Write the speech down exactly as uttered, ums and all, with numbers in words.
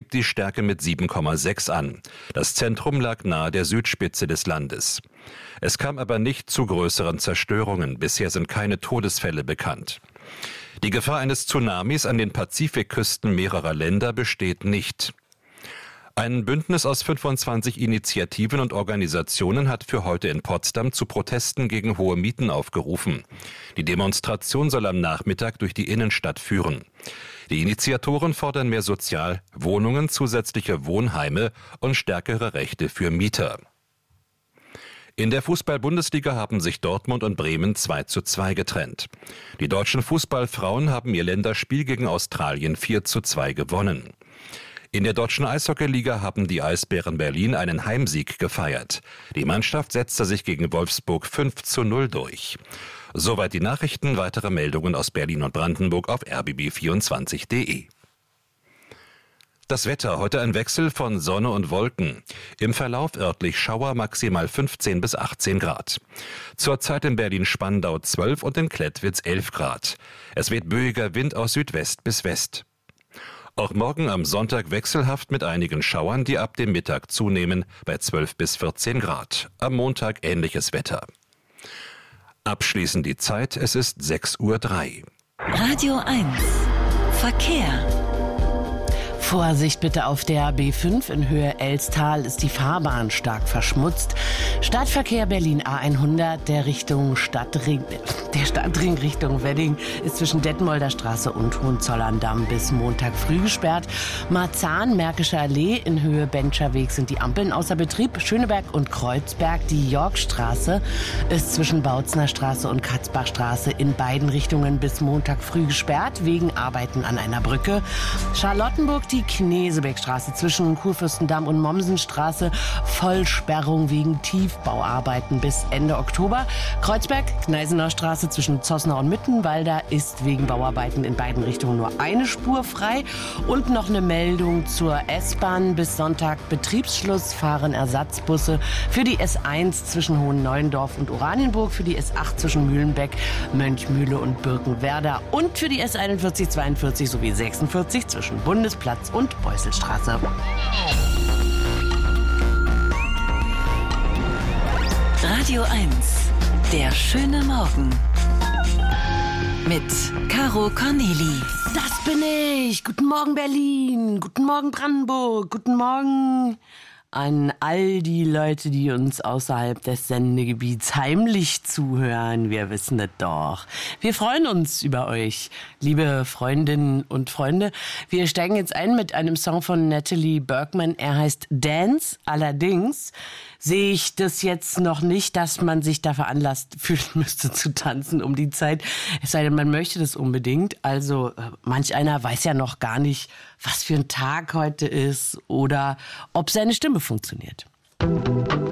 gibt die Stärke mit sieben Komma sechs an. Das Zentrum lag nahe der Südspitze des Landes. Es kam aber nicht zu größeren Zerstörungen. Bisher sind keine Todesfälle bekannt. Die Gefahr eines Tsunamis an den Pazifikküsten mehrerer Länder besteht nicht. Ein Bündnis aus fünfundzwanzig Initiativen und Organisationen hat für heute in Potsdam zu Protesten gegen hohe Mieten aufgerufen. Die Demonstration soll am Nachmittag durch die Innenstadt führen. Die Initiatoren fordern mehr Sozialwohnungen, zusätzliche Wohnheime und stärkere Rechte für Mieter. In der Fußball-Bundesliga haben sich Dortmund und Bremen zwei zu zwei getrennt. Die deutschen Fußballfrauen haben ihr Länderspiel gegen Australien vier zu zwei gewonnen. In der deutschen Eishockeyliga haben die Eisbären Berlin einen Heimsieg gefeiert. Die Mannschaft setzte sich gegen Wolfsburg fünf zu null durch. Soweit die Nachrichten, weitere Meldungen aus Berlin und Brandenburg auf r b b vierundzwanzig punkt d e. Das Wetter, heute ein Wechsel von Sonne und Wolken. Im Verlauf örtlich Schauer, maximal fünfzehn bis achtzehn Grad. Zurzeit in Berlin-Spandau zwölf und in Klettwitz elf Grad. Es weht böiger Wind aus Südwest bis West. Auch morgen am Sonntag wechselhaft mit einigen Schauern, die ab dem Mittag zunehmen, bei zwölf bis vierzehn Grad. Am Montag ähnliches Wetter. Abschließend die Zeit, es ist sechs Uhr drei. Radio eins Verkehr. Vorsicht bitte auf der B fünf in Höhe Elstal ist die Fahrbahn stark verschmutzt. Stadtverkehr Berlin A hundert, der Richtung Stadtring, der Stadtring Richtung Wedding ist zwischen Detmolder Straße und Hohenzollern-Damm bis Montag früh gesperrt. Marzahn, Märkische Allee in Höhe Bentscher Weg sind die Ampeln außer Betrieb. Schöneberg und Kreuzberg, die Yorkstraße ist zwischen Bautzner Straße und Katzbachstraße in beiden Richtungen bis Montag früh gesperrt wegen Arbeiten an einer Brücke. Charlottenburg, die Knesebeckstraße zwischen Kurfürstendamm und Mommsenstraße, Vollsperrung wegen Tiefbauarbeiten bis Ende Oktober. Kreuzberg, Gneisenauer Straße zwischen Zossner und Mittenwalder ist wegen Bauarbeiten in beiden Richtungen nur eine Spur frei. Und noch eine Meldung zur S-Bahn. Bis Sonntag Betriebsschluss fahren Ersatzbusse für die S eins zwischen Hohenneuendorf und Oranienburg, für die S acht zwischen Mühlenbeck, Mönchmühle und Birkenwerder und für die S einundvierzig, zweiundvierzig sowie sechsundvierzig zwischen Bundesplatz und Beusselstraße. Radio eins, der schöne Morgen. Mit Caro Corneli. Das bin ich. Guten Morgen Berlin, guten Morgen Brandenburg, guten Morgen an all die Leute, die uns außerhalb des Sendegebiets heimlich zuhören. Wir wissen es doch. Wir freuen uns über euch, liebe Freundinnen und Freunde. Wir steigen jetzt ein mit einem Song von Natalie Bergman. Er heißt Dance. Allerdings sehe ich das jetzt noch nicht, dass man sich da veranlasst fühlen müsste zu tanzen um die Zeit. Es sei denn, man möchte das unbedingt. Also manch einer weiß ja noch gar nicht, was für ein Tag heute ist oder ob seine Stimme funktioniert.